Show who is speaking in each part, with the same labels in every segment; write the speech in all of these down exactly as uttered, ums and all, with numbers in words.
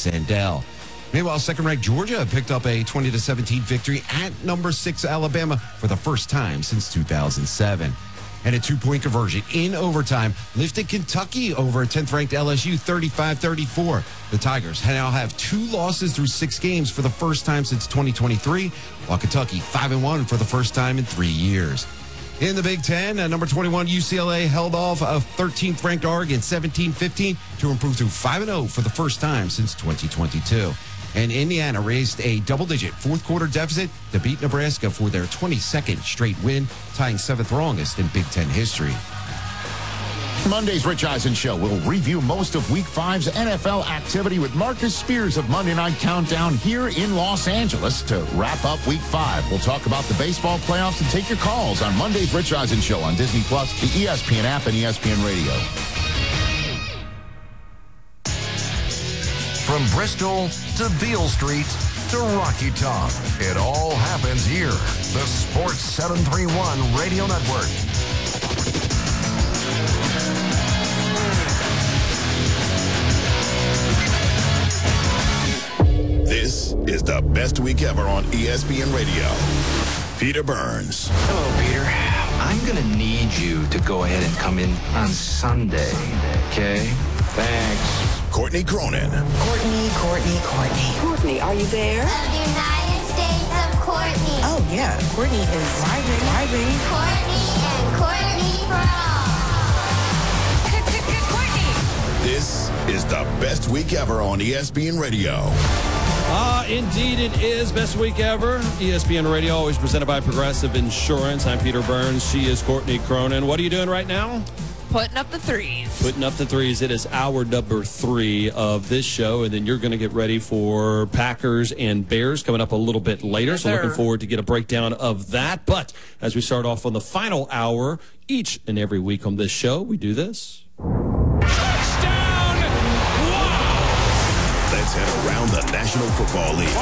Speaker 1: Sandell. Meanwhile, second-ranked Georgia picked up a twenty to seventeen victory at number six Alabama for the first time since two thousand seven. And a two-point conversion in overtime lifted Kentucky over tenth-ranked L S U thirty-five thirty-four. The Tigers now have two losses through six games for the first time since twenty twenty-three, while Kentucky five and one for the first time in three years. In the Big Ten, uh, number twenty-one U C L A held off of thirteenth-ranked Oregon seventeen fifteen to improve to five and oh for the first time since twenty twenty-two. And Indiana raised a double-digit fourth-quarter deficit to beat Nebraska for their twenty-second straight win, tying seventh longest in Big Ten history.
Speaker 2: Monday's Rich Eisen Show will review most of Week five's N F L activity with Marcus Spears of Monday Night Countdown here in Los Angeles to wrap up Week five. We'll talk about the baseball playoffs and take your calls on Monday's Rich Eisen Show on Disney Plus, the E S P N app, and E S P N Radio.
Speaker 3: From Bristol to Beale Street to Rocky Top, it all happens here. The Sports seven thirty-one Radio Network.
Speaker 4: This is the best week ever on E S P N Radio. Peter Burns.
Speaker 5: Hello, Peter. I'm going to need you to go ahead and come in on Sunday, okay? Thanks.
Speaker 4: Courtney Cronin.
Speaker 6: Courtney, Courtney, Courtney.
Speaker 7: Courtney, are you there?
Speaker 8: The United States of Courtney.
Speaker 6: Oh, yeah. Courtney is driving, driving.
Speaker 8: Courtney and Courtney for all.
Speaker 7: Courtney!
Speaker 4: This is the best week ever on E S P N Radio.
Speaker 9: Ah, indeed it is. Best week ever. E S P N Radio, always presented by Progressive Insurance. I'm Peter Burns. She is Courtney Cronin. What are you doing right now?
Speaker 7: Putting up the threes.
Speaker 9: Putting up the threes. It is hour number three of this show, and then you're going to get ready for Packers and Bears coming up a little bit later.
Speaker 7: Yes,
Speaker 9: so
Speaker 7: sir.
Speaker 9: looking forward to get a breakdown of that. But as we start off on the final hour, each and every week on this show, we do this.
Speaker 10: Touchdown! Wow!
Speaker 4: Let's head around the National Football League.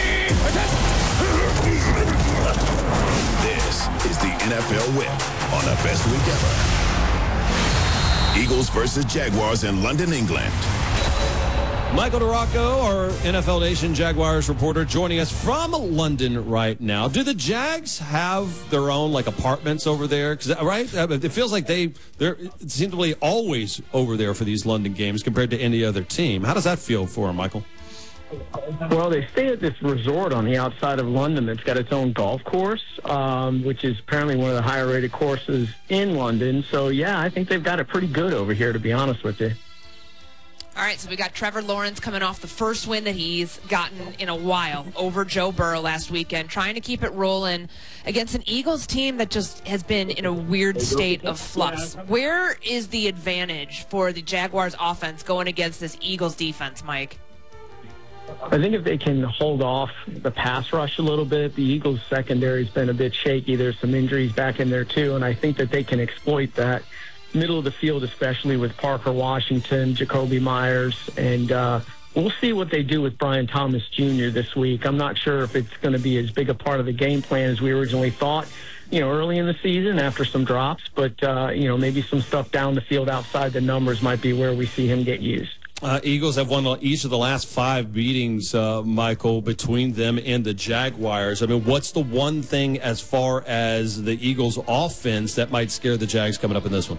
Speaker 4: This is the N F L Whip on the best week ever. Eagles versus Jaguars in London, England.
Speaker 9: Michael DeRocco, our N F L Nation Jaguars reporter, joining us from London right now. Do the Jags have their own, like, apartments over there? 'Cause, right? It feels like they, they're seemingly always over there for these London games compared to any other team. How does that feel for them, Michael?
Speaker 11: Well, they stay at this resort on the outside of London that's got its own golf course, um, which is apparently one of the higher-rated courses in London. So, yeah, I think they've got it pretty good over here, to be honest with you.
Speaker 7: All right, so we got Trevor Lawrence coming off the first win that he's gotten in a while over Joe Burrow last weekend, trying to keep it rolling against an Eagles team that just has been in a weird state of flux. Where is the advantage for the Jaguars offense going against this Eagles defense, Mike?
Speaker 11: I think if they can hold off the pass rush a little bit, the Eagles' secondary's been a bit shaky. There's some injuries back in there, too, and I think that they can exploit that middle of the field, especially with Parker Washington, Jacoby Myers, and uh, we'll see what they do with Brian Thomas Junior this week. I'm not sure if it's going to be as big a part of the game plan as we originally thought, you know, early in the season after some drops, but, uh, you know, maybe some stuff down the field outside the numbers might be where we see him get used.
Speaker 9: Uh, Eagles have won each of the last five meetings, uh, Michael, between them and the Jaguars. I mean, what's the one thing as far as the Eagles' offense that might scare the Jags coming up in this one?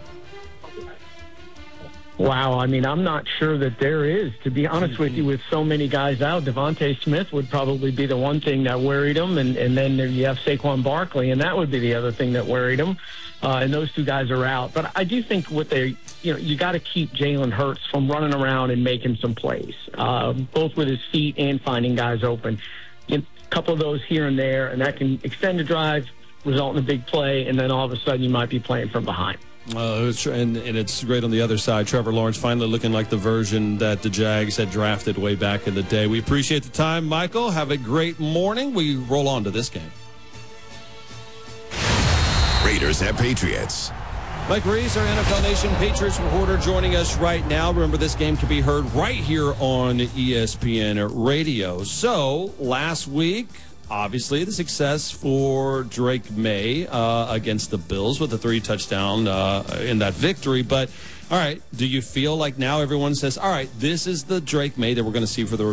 Speaker 11: Wow, I mean, I'm not sure that there is, to be honest with you, with so many guys out. Devontae Smith would probably be the one thing that worried him, and, and then you have Saquon Barkley, and that would be the other thing that worried him. Uh, and those two guys are out. But I do think what they, you know, you got to keep Jalen Hurts from running around and making some plays, uh, both with his feet and finding guys open. You know, a couple of those here and there, and that can extend a drive, result in a big play, and then all of a sudden you might be playing from behind.
Speaker 9: Uh, and, and it's great on the other side. Trevor Lawrence finally looking like the version that the Jags had drafted way back in the day. We appreciate the time, Michael. Have a great morning. We roll on to this game.
Speaker 4: Raiders at Patriots.
Speaker 9: Mike Reese, our N F L Nation Patriots reporter, joining us right now. Remember, this game can be heard right here on E S P N Radio. So, last week, obviously, the success for Drake May uh, against the Bills with a three-touchdown uh, in that victory. But, all right, do you feel like now everyone says, all right, this is the Drake May that we're going to see for the